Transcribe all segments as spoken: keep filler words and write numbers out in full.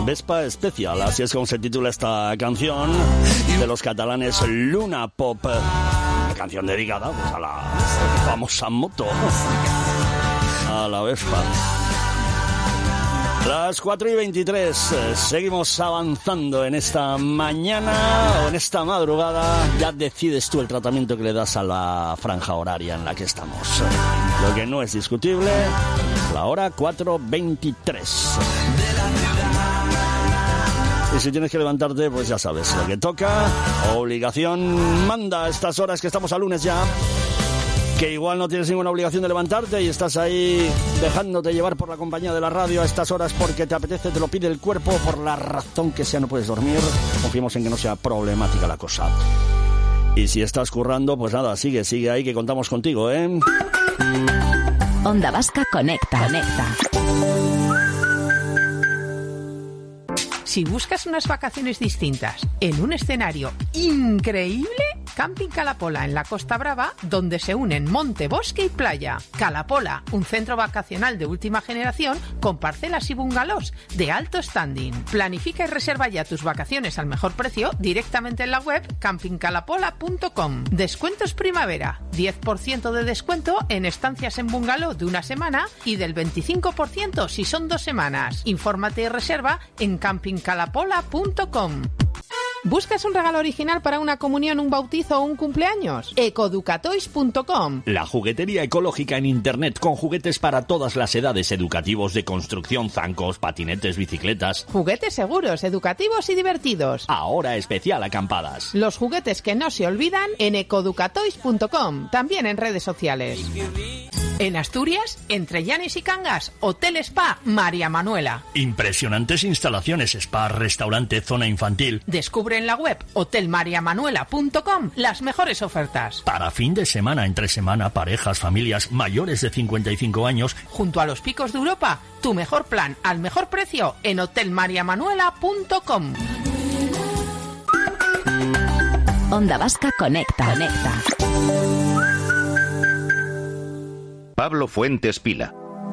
Vespa Especial, así es como se titula esta canción de los catalanes Luna Pop. Una canción dedicada pues, a la famosa moto, a la Vespa. Las cuatro y veintitrés, eh, seguimos avanzando en esta mañana o en esta madrugada. Ya decides tú el tratamiento que le das a la franja horaria en la que estamos. Lo que no es discutible, la hora cuatro veintitrés. Y si tienes que levantarte, pues ya sabes, lo que toca, obligación manda a estas horas que estamos a lunes ya. Que igual no tienes ninguna obligación de levantarte y estás ahí dejándote llevar por la compañía de la radio a estas horas porque te apetece, te lo pide el cuerpo, por la razón que sea no puedes dormir. Confiemos en que no sea problemática la cosa. Y si estás currando, pues nada, sigue, sigue ahí que contamos contigo, ¿eh? Onda Vasca Conecta. Conecta. Si buscas unas vacaciones distintas en un escenario increíble, Camping Calapola en la Costa Brava, donde se unen monte, bosque y playa. Calapola, un centro vacacional de última generación con parcelas y bungalows de alto standing. Planifica y reserva ya tus vacaciones al mejor precio directamente en la web camping calapola punto com. Descuentos primavera, diez por ciento de descuento en estancias en bungalow de una semana y del veinticinco por ciento si son dos semanas. Infórmate y reserva en camping calapola punto com. ¿Buscas un regalo original para una comunión, un bautizo o un cumpleaños? ecoducatoys punto com. La juguetería ecológica en internet con juguetes para todas las edades, educativos, de construcción, zancos, patinetes, bicicletas. Juguetes seguros, educativos y divertidos. Ahora especial acampadas. Los juguetes que no se olvidan en ecoducatoys punto com. También en redes sociales. En Asturias, entre Llanes y Cangas, Hotel Spa María Manuela. Impresionantes instalaciones, spa, restaurante, zona infantil. Descubre en la web hotel maría manuela punto com las mejores ofertas. Para fin de semana, entre semana, parejas, familias mayores de cincuenta y cinco años. Junto a los picos de Europa, tu mejor plan al mejor precio en hotel maría manuela punto com. Onda Vasca Conecta. Conecta. Pablo Fuentes Pila.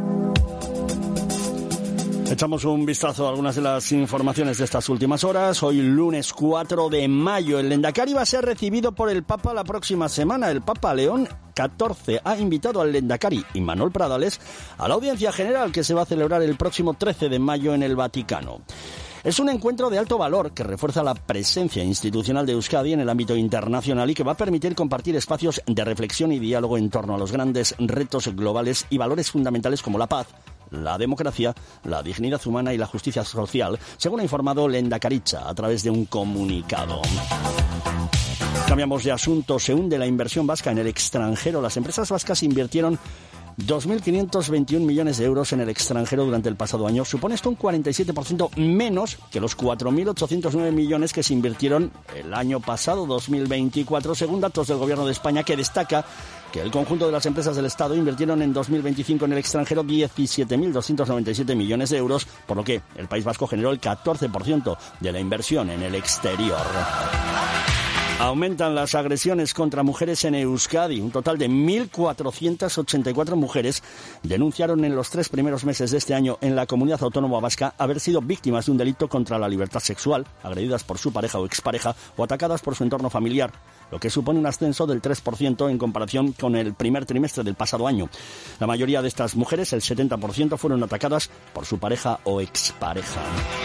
Echamos un vistazo a algunas de las informaciones de estas últimas horas. Hoy, lunes cuatro de mayo, el Lendakari va a ser recibido por el Papa la próxima semana. El Papa León catorce ha invitado al Lendakari Imanol Pradales a la audiencia general que se va a celebrar el próximo trece de mayo en el Vaticano. Es un encuentro de alto valor que refuerza la presencia institucional de Euskadi en el ámbito internacional y que va a permitir compartir espacios de reflexión y diálogo en torno a los grandes retos globales y valores fundamentales como la paz, la democracia, la dignidad humana y la justicia social, según ha informado Lendakaritza a través de un comunicado. Cambiamos de asunto. Se hunde la inversión vasca en el extranjero. Las empresas vascas invirtieron dos mil quinientos veintiún millones de euros en el extranjero durante el pasado año. Supone esto un cuarenta y siete por ciento menos que los cuatro mil ochocientos nueve millones que se invirtieron el año pasado, dos mil veinticuatro, según datos del Gobierno de España, que destaca que el conjunto de las empresas del Estado invirtieron en dos mil veinticinco en el extranjero diecisiete mil doscientos noventa y siete millones de euros, por lo que el País Vasco generó el catorce por ciento de la inversión en el exterior. Aumentan las agresiones contra mujeres en Euskadi. Un total de mil cuatrocientas ochenta y cuatro mujeres denunciaron en los tres primeros meses de este año en la comunidad autónoma vasca haber sido víctimas de un delito contra la libertad sexual, agredidas por su pareja o expareja o atacadas por su entorno familiar, lo que supone un ascenso del tres por ciento en comparación con el primer trimestre del pasado año. La mayoría de estas mujeres, el setenta por ciento, fueron atacadas por su pareja o expareja.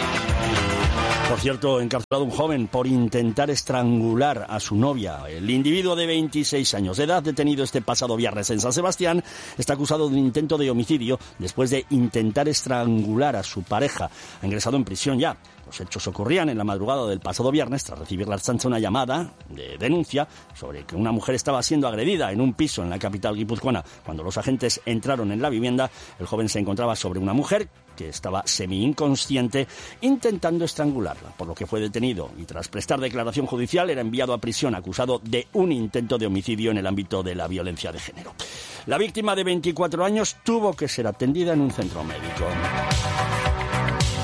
Por cierto, encarcelado un joven por intentar estrangular a su novia. El individuo de veintiséis años de edad, detenido este pasado viernes en San Sebastián, está acusado de un intento de homicidio después de intentar estrangular a su pareja. Ha ingresado en prisión ya. Los hechos ocurrían en la madrugada del pasado viernes tras recibir la Ertzaintza una llamada de denuncia sobre que una mujer estaba siendo agredida en un piso en la capital guipuzcoana. Cuando los agentes entraron en la vivienda, el joven se encontraba sobre una mujer que estaba semi-inconsciente intentando estrangularla, por lo que fue detenido y tras prestar declaración judicial era enviado a prisión acusado de un intento de homicidio en el ámbito de la violencia de género. La víctima de veinticuatro años tuvo que ser atendida en un centro médico.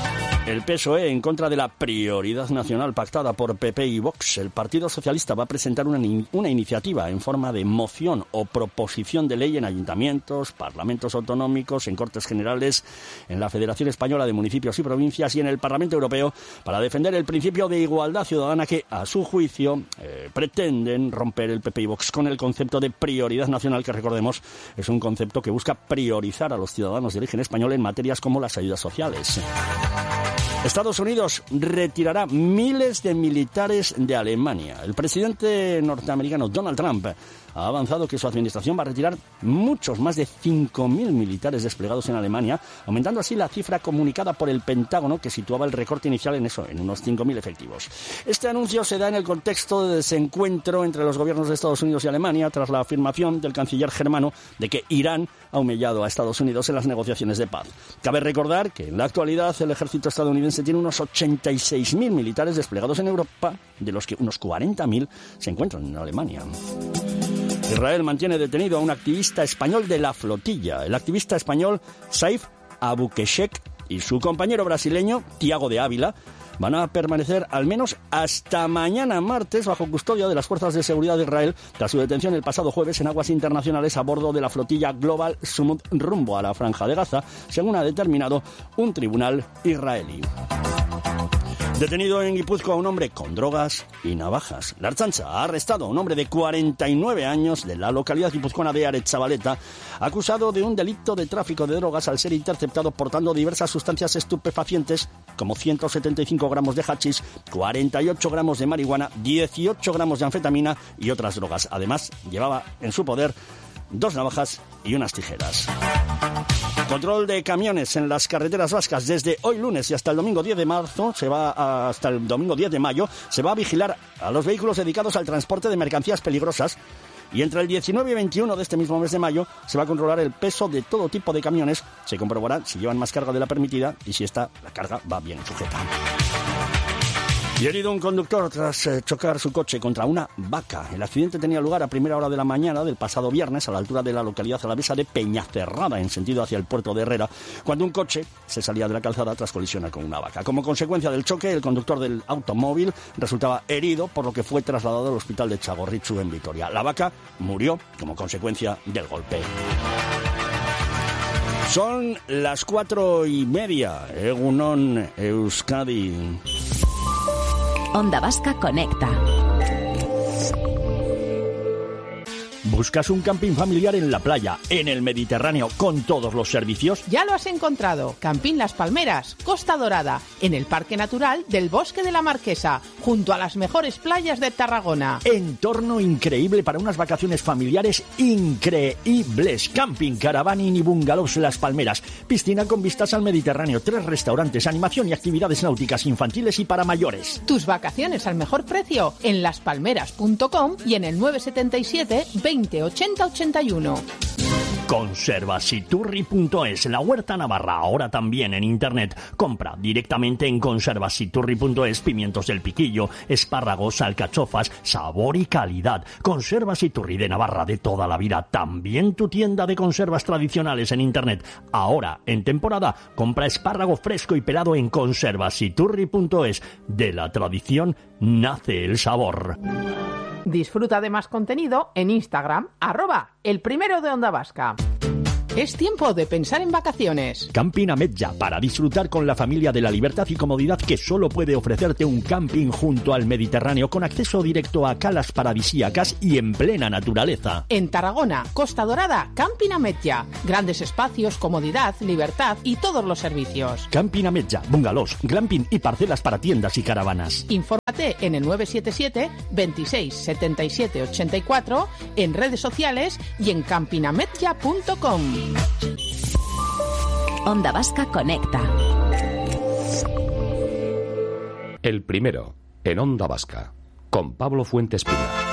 El P S O E en contra de la prioridad nacional pactada por P P y Vox. El Partido Socialista va a presentar una, una iniciativa en forma de moción o proposición de ley en ayuntamientos, parlamentos autonómicos, en Cortes Generales, en la Federación Española de Municipios y Provincias y en el Parlamento Europeo para defender el principio de igualdad ciudadana que, a su juicio, eh, pretenden romper el P P y Vox con el concepto de prioridad nacional, que recordemos es un concepto que busca priorizar a los ciudadanos de origen español en materias como las ayudas sociales. Estados Unidos retirará miles de militares de Alemania. El presidente norteamericano Donald Trump ha avanzado que su administración va a retirar muchos, más de cinco mil militares desplegados en Alemania, aumentando así la cifra comunicada por el Pentágono, que situaba el recorte inicial en eso, en unos cinco mil efectivos. Este anuncio se da en el contexto de desencuentro entre los gobiernos de Estados Unidos y Alemania, tras la afirmación del canciller germano de que Irán ha humillado a Estados Unidos en las negociaciones de paz. Cabe recordar que en la actualidad el ejército estadounidense tiene unos ochenta y seis mil militares desplegados en Europa, de los que unos cuarenta mil se encuentran en Alemania. Israel mantiene detenido a un activista español de la flotilla. El activista español Saif Abukeshek y su compañero brasileño Tiago de Ávila van a permanecer al menos hasta mañana martes bajo custodia de las fuerzas de seguridad de Israel tras su detención el pasado jueves en aguas internacionales a bordo de la flotilla Global Summit rumbo a la Franja de Gaza, según ha determinado un tribunal israelí. Detenido en Guipúzcoa un hombre con drogas y navajas. La Ertzaintza ha arrestado a un hombre de cuarenta y nueve años de la localidad guipuzcoana de Aretxabaleta, acusado de un delito de tráfico de drogas al ser interceptado portando diversas sustancias estupefacientes como ciento setenta y cinco gramos de hachís, cuarenta y ocho gramos de marihuana, dieciocho gramos de anfetamina y otras drogas. Además, llevaba en su poder dos navajas y unas tijeras. Control de camiones en las carreteras vascas. Desde hoy lunes y hasta el domingo diez de marzo, se va hasta el domingo diez de mayo, se va a vigilar a los vehículos dedicados al transporte de mercancías peligrosas. Y entre el diecinueve y veintiuno de este mismo mes de mayo se va a controlar el peso de todo tipo de camiones. Se comprobará si llevan más carga de la permitida y si esta, la carga, va bien sujeta. Y herido un conductor tras eh, chocar su coche contra una vaca. El accidente tenía lugar a primera hora de la mañana del pasado viernes a la altura de la localidad alavesa de Peñacerrada, en sentido hacia el puerto de Herrera, cuando un coche se salía de la calzada tras colisionar con una vaca. Como consecuencia del choque, el conductor del automóvil resultaba herido, por lo que fue trasladado al hospital de Txagorritxu en Vitoria. La vaca murió como consecuencia del golpe. Son las cuatro y media. Egunon, Euskadi. Onda Vasca Conecta. ¿Buscas un camping familiar en la playa, en el Mediterráneo, con todos los servicios? Ya lo has encontrado. Camping Las Palmeras, Costa Dorada, en el Parque Natural del Bosque de la Marquesa, junto a las mejores playas de Tarragona. Entorno increíble para unas vacaciones familiares increíbles. Camping, caravaning y bungalows Las Palmeras. Piscina con vistas al Mediterráneo, tres restaurantes, animación y actividades náuticas infantiles y para mayores. Tus vacaciones al mejor precio en las palmeras punto com y en el nueve siete siete, veinte, ochenta, ochenta y uno. Conservasiturri punto es, la huerta navarra, ahora también en internet. Compra directamente en conservasiturri punto es pimientos del piquillo, espárragos, alcachofas, sabor y calidad. Conservasiturri de Navarra de toda la vida, también tu tienda de conservas tradicionales en internet. Ahora, en temporada, compra espárrago fresco y pelado en conservasiturri punto es. De la tradición nace el sabor. Disfruta de más contenido en Instagram, arroba el primero de Onda Vasca. Es tiempo de pensar en vacaciones. Camping Ametlla, para disfrutar con la familia de la libertad y comodidad que solo puede ofrecerte un camping junto al Mediterráneo, con acceso directo a calas paradisíacas y en plena naturaleza. En Tarragona, Costa Dorada, Camping Ametlla. Grandes espacios, comodidad, libertad y todos los servicios. Camping Ametlla, bungalows, glamping y parcelas para tiendas y caravanas. Infórmate en el nueve siete siete, veintiséis, setenta y siete, ochenta y cuatro, en redes sociales y en camping ametlla punto com. Onda Vasca Conecta. El primero, en Onda Vasca, con Pablo Fuentes Pila.